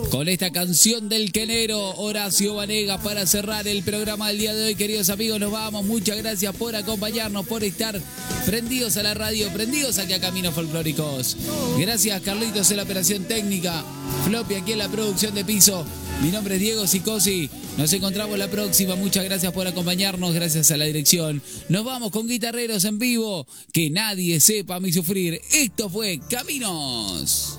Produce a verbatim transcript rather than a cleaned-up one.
Con esta canción del quenero Horacio Vanegas para cerrar el programa del día de hoy, queridos amigos, nos vamos. Muchas gracias por acompañarnos, por estar prendidos a la radio, prendidos aquí a Caminos Folclóricos. Gracias, Carlitos, en la operación técnica, Floppy aquí en la producción de piso. Mi nombre es Diego Sicosi. Nos encontramos la próxima. Muchas gracias por acompañarnos, gracias a la dirección. Nos vamos con guitarreros en vivo. Que nadie sepa mi sufrir. Esto fue Caminos.